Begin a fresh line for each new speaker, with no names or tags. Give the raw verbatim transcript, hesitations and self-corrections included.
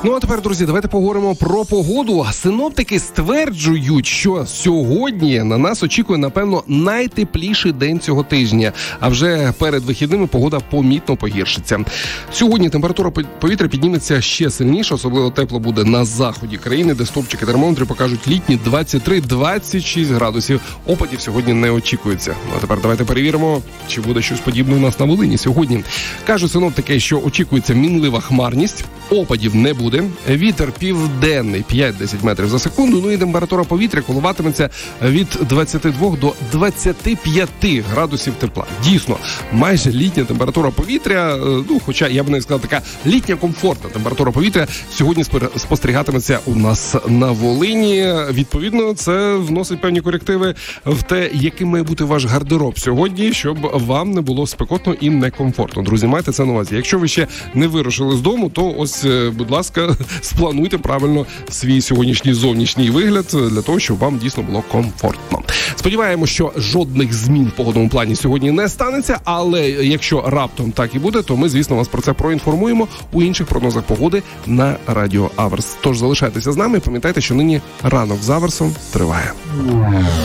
Ну а тепер, друзі, давайте поговоримо про погоду. Синоптики стверджують, що сьогодні на нас очікує, напевно, найтепліший день цього тижня. А вже перед вихідними погода помітно погіршиться. Сьогодні температура повітря підніметься ще сильніше, особливо тепло буде на заході країни, де стовпчики термометрів покажуть літні двадцять три - двадцять шість градусів. Опадів сьогодні не очікується. Ну а тепер давайте перевіримо, чи буде щось подібне у нас на Волині сьогодні. Кажуть синоптики, що очікується мінлива хмарність, опадів не буде, вітер південний п'ять-десять метрів за секунду, ну і температура повітря коливатиметься від двадцяти двох до двадцяти п'яти градусів тепла. Дійсно, майже літня температура повітря, ну, хоча, я б не сказав, така літня комфортна температура повітря сьогодні спостерігатиметься у нас на Волині. Відповідно, це вносить певні корективи в те, яким має бути ваш гардероб сьогодні, щоб вам не було спекотно і некомфортно. Друзі, майте це на увазі. Якщо ви ще не вирушили з дому, то ось, будь ласка, сплануйте правильно свій сьогоднішній зовнішній вигляд для того, щоб вам дійсно було комфортно. Сподіваємося, що жодних змін в погодному плані сьогодні не станеться, але якщо раптом так і буде, то ми, звісно, вас про це проінформуємо у інших прогнозах погоди на Радіо Аверс. Тож залишайтеся з нами і пам'ятайте, що нині ранок з Аверсом триває.